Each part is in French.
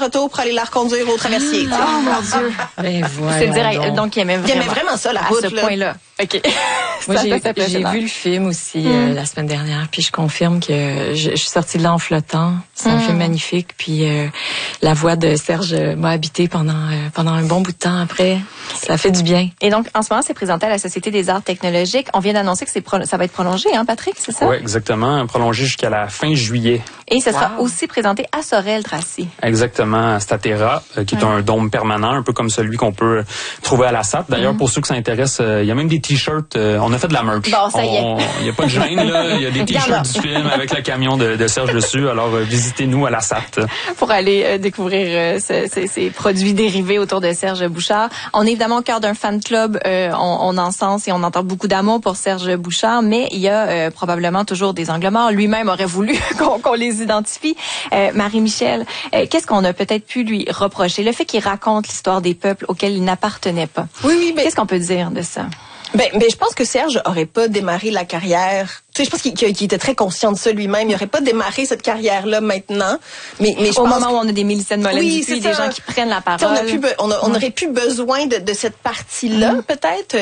retour pour aller la reconduire au traversier. Oh mon Dieu. Ben voilà. C'est dire, donc il aimait vraiment ça, la route. À ce point-là. OK. Moi, j'ai vu le film aussi la semaine dernière, puis je confirme que je suis sortie de là en flottant. C'est un film magnifique, puis la voix de Serge m'a habité pendant un bon bout de temps après. Ça fait du bien. Et donc, en ce moment, c'est présenté à la Société des arts technologiques. On vient d'annoncer que ça va être prolongé, hein, Patrick, c'est ça? Oui, exactement. Prolongé jusqu'à la fin juillet. Et ce sera aussi présenté à Sorel-Tracy. Exactement, à Statera, qui est un dôme permanent, un peu comme celui qu'on peut trouver à la SAT. D'ailleurs, pour ceux que ça intéresse, il y a même des t-shirts. On a fait de la merch. Bon, ça y est. Il n'y a pas de gêne, là. Il y a des t-shirts du film avec le camion de Serge dessus. Alors, visitez-nous à la SAT. Pour aller découvrir ces produits dérivés autour de Serge Bouchard. On est évidemment au cœur d'un fan club. On encense et on entend beaucoup d'amour pour Serge Bouchard, mais il y a probablement toujours des angles morts. Lui-même aurait voulu qu'on les identifie. Marie-Michel, qu'est-ce qu'on a peut-être pu lui reprocher? Le fait qu'il raconte l'histoire des peuples auxquels il n'appartenait pas. Oui, mais qu'est-ce qu'on peut dire de ça? Ben, je pense que Serge aurait pas démarré la carrière. Tu sais, je pense qu'il était très conscient de ça lui-même. Il aurait pas démarré cette carrière-là maintenant. Mais je au pense moment où on a des Mélissa de Molène Dupuis, des gens qui prennent la parole. On aurait plus besoin de cette partie-là, peut-être,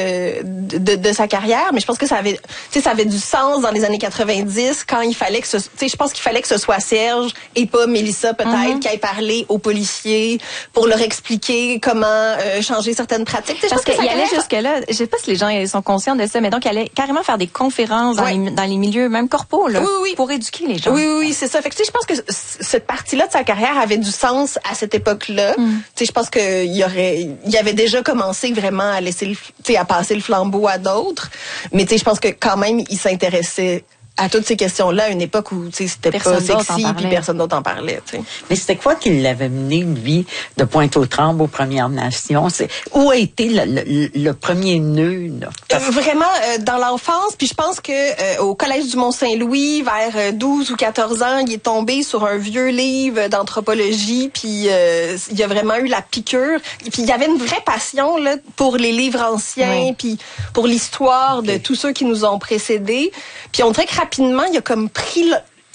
de sa carrière. Mais je pense que ça avait du sens dans les années 90 quand il fallait que je pense qu'il fallait que ce soit Serge et pas Mélissa, peut-être, qui aille parler aux policiers pour leur expliquer comment changer certaines pratiques. Parce qu'il allait jusque-là. Je sais pas si les gens sont conscients de ça, mais donc il allait carrément faire des conférences dans les milieux, même corpos, là, pour éduquer les gens. Oui, c'est ça. Fait que, je pense que cette partie-là de sa carrière avait du sens à cette époque-là. Je pense qu'il avait déjà commencé vraiment à laisser à passer le flambeau à d'autres. Mais je pense que quand même, il s'intéressait à toutes ces questions-là à une époque où c'était pas sexy puis personne d'autre en parlait. T'sais. Mais c'était quoi qui l'avait mené, lui, de Pointe-aux-Trembles aux Premières Nations? Où a été le premier nœud? Là? Vraiment, dans l'enfance, puis je pense que au Collège du Mont-Saint-Louis, vers 12 ou 14 ans, il est tombé sur un vieux livre d'anthropologie, puis il a vraiment eu la piqûre. Puis il y avait une vraie passion là pour les livres anciens, puis pour l'histoire de tous ceux qui nous ont précédés. Puis on dirait que rapidement, il a comme pris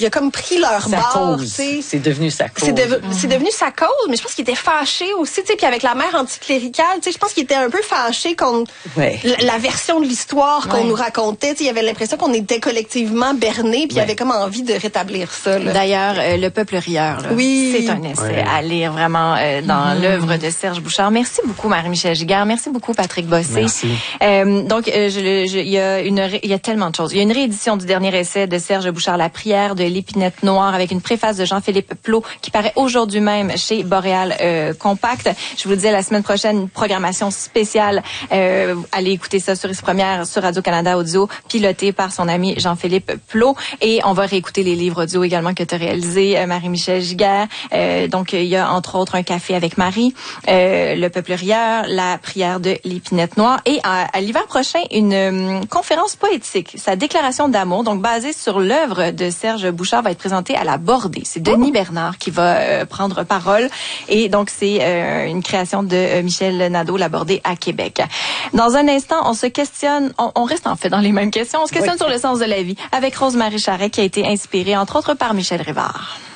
leur barre. C'est devenu sa cause. C'est devenu sa cause, mais je pense qu'il était fâché aussi, puis avec la mère anticléricale, je pense qu'il était un peu fâché contre la version de l'histoire qu'on nous racontait. Il avait l'impression qu'on était collectivement bernés, puis il avait comme envie de rétablir ça. Là. D'ailleurs, Le Peuple rieur, là, c'est un essai à lire vraiment dans l'œuvre de Serge Bouchard. Merci beaucoup, Marie-Michel Giguère. Merci beaucoup, Patrick Bossé. Merci. Donc, il y a tellement de choses. Il y a une réédition du dernier essai de Serge Bouchard, La prière de l'épinette noire, avec une préface de Jean-Philippe Plot qui paraît aujourd'hui même chez Boréal Compact. Je vous le dis, la semaine prochaine, une programmation spéciale. Allez écouter ça sur Ici Première, sur Radio-Canada Audio, piloté par son ami Jean-Philippe Plot. Et on va réécouter les livres audio également que tu as réalisés, Marie-Michel Giguère. Donc, il y a entre autres Un café avec Marie, Le Peuple rieur, La prière de l'épinette noire. Et à l'hiver prochain, une conférence poétique, sa déclaration d'amour, donc basée sur l'œuvre de Serge Bouchard, va être présenté à la Bordée. C'est Denis Bernard qui va prendre parole. Et donc, c'est une création de Michel Nadeau, la Bordée à Québec. Dans un instant, on se questionne, on reste en fait dans les mêmes questions, on se questionne sur le sens de la vie avec Rose-Marie Charret qui a été inspirée, entre autres, par Michel Rivard.